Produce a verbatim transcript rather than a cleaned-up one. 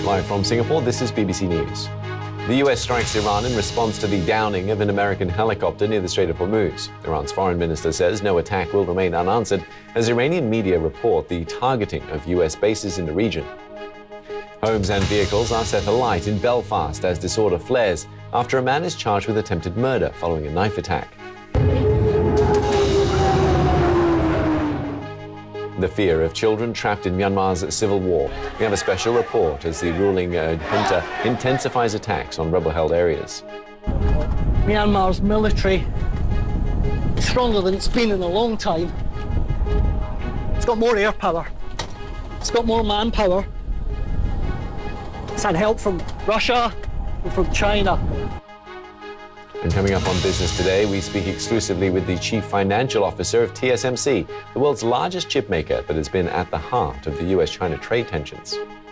Live from Singapore, this is B B C News. The U S strikes Iran in response to the downing of an American helicopter near the Strait of Hormuz. Iran's foreign minister says no attack will remain unanswered as Iranian media report the targeting of U S bases in the region. Homes and vehicles are set alight in Belfast as disorder flares after a man is charged with attempted murder following a knife attack. The fear of children trapped in Myanmar's civil war. We have a special report as the ruling uh, junta intensifies attacks on rebel-held areas. Myanmar's military is stronger than it's been in a long time. It's got more air power. It's got more manpower. It's had help from Russia and from China. And coming up on Business Today, we speak exclusively with the Chief Financial Officer of T S M C, the world's largest chip maker that has been at the heart of the U S China trade tensions.